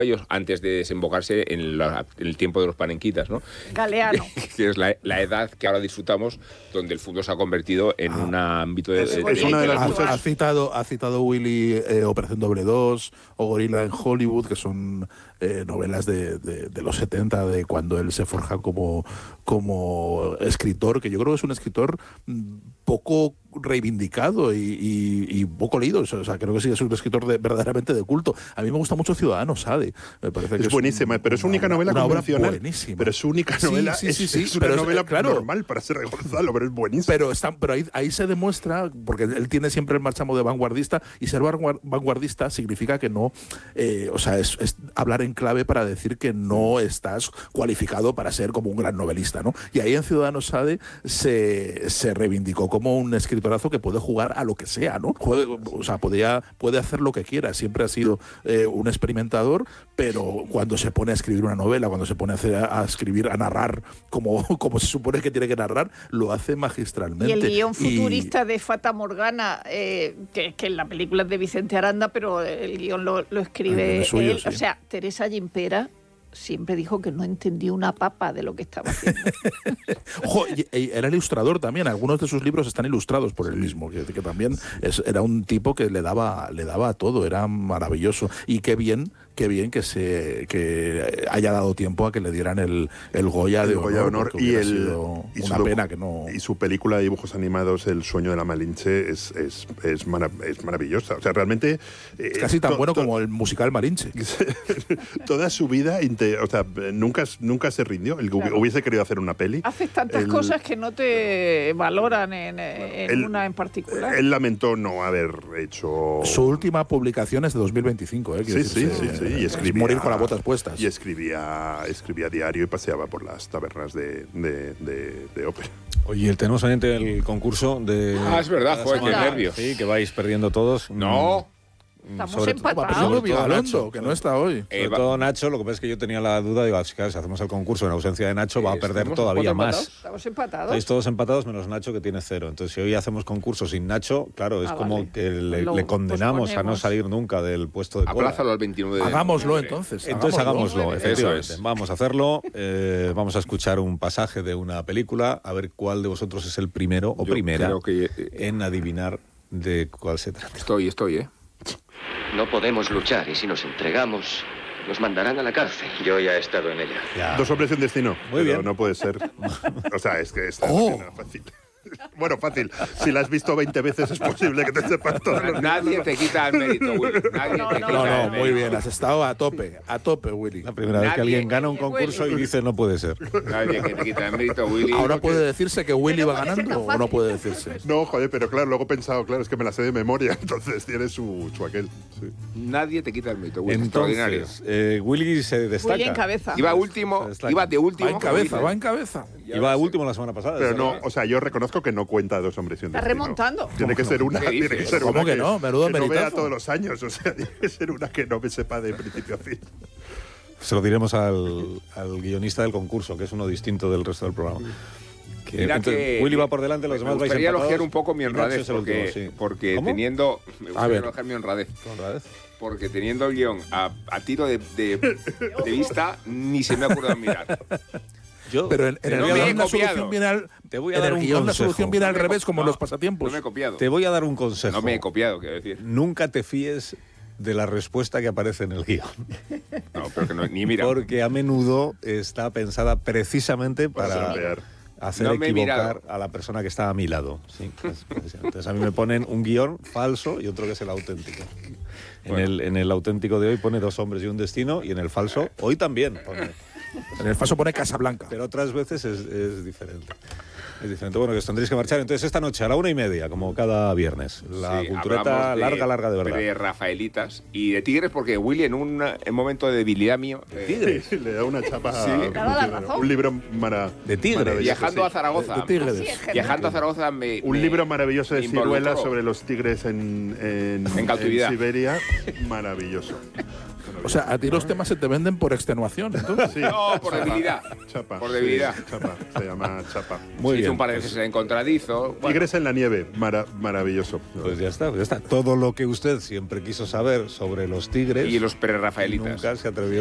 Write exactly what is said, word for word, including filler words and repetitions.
ellos antes de desembocarse en, la, en el tiempo de los panenquitas, ¿no? Galeano. Que es la, la edad que ahora disfrutamos, donde el fútbol se ha convertido en ah, un ámbito de... Es, de, es de una de las ha, muchas... ha citado, ha citado Willy eh, Operación Doble dos o Gorila en Hollywood, que son eh, novelas de, de, de los setenta, de cuando él se forja como, como escritor, que yo creo que es un escritor poco reivindicado y, y, y poco leído. O sea, creo que sí es un escritor de, verdaderamente de culto. A mí me gusta mucho Ciudadano Sade. Me parece que es, es buenísima, un, pero es su única novela una convencional. Buenísima. Pero es su única novela, sí, sí, sí, es, sí, es una pero novela es, claro, normal para ser Gonzalo, pero es buenísima. Pero, está, pero ahí, ahí se demuestra, porque él tiene siempre el marchamo de vanguardista, y ser vanguardista significa que no, eh, o sea, es, es hablar en clave para decir que no estás cualificado para ser como un gran novelista, ¿no? Y ahí en Ciudadano Sade se, se reivindicó como un escritorazo que puede jugar a lo que sea, ¿no? Puede, o sea, podía, puede hacer lo que quiera, siempre ha sido eh, un experimentador, pero cuando se pone a escribir una novela, cuando se pone a, hacer, a escribir, a narrar como, como se supone que tiene que narrar, lo hace magistralmente. Y el guión futurista y... de Fata Morgana, eh, que, que en la película es de Vicente Aranda, pero el guión lo, lo escribe suyo, él. Sí. O sea, Teresa Gimpera siempre dijo que no entendía una papa de lo que estaba haciendo. Ojo, era ilustrador también. Algunos de sus libros están ilustrados por él mismo, que, que también es, era un tipo que le daba, le daba a todo, era maravilloso. Y qué bien, qué bien que se que haya dado tiempo a que le dieran el, el Goya de el Goya honor, honor y el y una pena que no. Y su película de dibujos animados, El sueño de la Malinche, es, es, es, marav es maravillosa. O sea, realmente es casi tan bueno como el musical Malinche. Toda su vida, o sea, nunca, nunca se rindió. El, claro. Hubiese querido hacer una peli. Haces tantas el, cosas que no te valoran en, en él, una en particular. Él lamentó no haber hecho... Su última publicación es de dos mil veinticinco, ¿eh? Sí, sí, sí, sí. Y escribía, morir con las botas puestas. Y escribía, escribía diario y paseaba por las tabernas de, de, de, de ópera. Oye, tenemos pendiente el concurso de... Ah, es verdad, joder, qué nervios. Sí, que vais perdiendo todos. No. Estamos sobre empatados. Sobre todo Nacho, que no está hoy. Sobre eh, todo Nacho, lo que pasa es que yo tenía la duda, digo, si hacemos el concurso en ausencia de Nacho, va a perder todavía más. Estamos empatados. Estáis todos empatados menos Nacho, que tiene cero. Entonces, si hoy hacemos concurso sin Nacho, claro, es ah, como vale. que le, le condenamos a no salir nunca del puesto de cola. Aplázalo al veintinueve de Hagámoslo entonces. Entonces hagámoslo, hagámoslo efectivamente. Es. Vamos a hacerlo. Eh, vamos a escuchar un pasaje de una película, a ver cuál de vosotros es el primero o yo primera creo que, eh, en adivinar de cuál se trata. Estoy, estoy, ¿eh? No podemos luchar y si nos entregamos, nos mandarán a la cárcel. Yo ya he estado en ella. Ya. Dos hombres y un destino. Muy bien. No puede ser. O sea, es que esta oh. es fácil. Bueno, fácil. Si la has visto veinte veces es posible que te sepas todo. Nadie te quita el mérito, Willy. Nadie no, te no, quita no, no, el muy bien. Has estado a tope, a tope, Willy. La primera Nadie, vez que alguien gana un concurso y dice no puede ser. Nadie que te quita el mérito, Willy. Ahora puede decirse que Willy va puede ganando o no puede decirse. No, joder, pero claro, luego he pensado, claro, es que me la sé de memoria, entonces tiene su, su aquel. Sí. Nadie te quita el mérito, Willy. Extraordinario. Entonces, eh, Willy se destaca. Willy en cabeza. Iba último, iba de último. Va en cabeza, va en cabeza. Iba último la semana pasada. Pero no, o sea, yo reconozco que no cuenta dos hombres y un Está destino. remontando. Tiene que ser una, tiene que ser ¿Cómo una que no? Menudo que no meritazo. vea todos los años, o sea, tiene que ser una que no me sepa de principio a fin. Se lo diremos al, al guionista del concurso, que es uno distinto del resto del programa. Que, Mira entonces, que Willy va por delante, los demás vais empatados. Me gustaría empatados. elogiar un poco mi honradez, porque, último, sí. porque ¿Cómo? teniendo... Me A gustaría ver. elogiar mi honradez. ¿Honradez? Porque teniendo el guión a, a tiro de, de, de vista, ni se me ha ocurrido mirar. Yo Pero en, en no el me he guión la copiado. solución viene al, Te voy a en dar el un guión la consejo. solución viene al No me revés, co- como en no, los pasatiempos. No me he copiado. Te voy a dar un consejo. No me he copiado, quiero decir. Nunca te fíes de la respuesta que aparece en el guión. No, pero que no, ni mira. Porque a menudo está pensada precisamente para hacer No me he equivocar mirado. a la persona que está a mi lado. Sí, es- es- entonces a mí me ponen un guión falso y otro que es el auténtico. En, Bueno. el, en el auténtico de hoy pone dos hombres y un destino, y en el falso hoy también pone. En el falso pone Casablanca. Pero otras veces es, es diferente. Es diferente. Bueno, que os tendréis que marchar. Entonces, esta noche a la una y media, como cada viernes. La Sí, cultureta hablamos de- larga, larga de verdad. De Rafaelitas y de Tigres, porque Willy, en un en momento de debilidad mío. eh, Sí, le da una chapa. Sí. Le da la razón. Un libro mara, De Tigres. maravilloso, viajando sí. a Zaragoza. De Tigres. Así es, genial. Viajando a Zaragoza me. Un me- libro maravilloso de me Ciruela involucró. sobre los tigres en, en, En cautividad. Siberia. Maravilloso. O sea, a ti los temas se te venden por extenuación, entonces. Sí. No, por debilidad. Chapa. Por debilidad. Sí, chapa. Se llama chapa. Muy Se hizo bien. un par de pues, veces el encontradizo. Bueno, Tigres en la nieve. Mara- maravilloso. pues ya está, ya está. Todo lo que usted siempre quiso saber sobre los tigres y los pererrafaelitas. nunca se atrevió